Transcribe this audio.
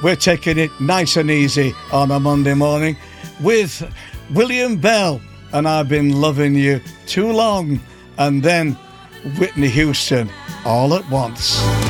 we're taking it nice and easy on a Monday morning with William Bell and I've Been Loving You Too Long, and then Whitney Houston, All at Once.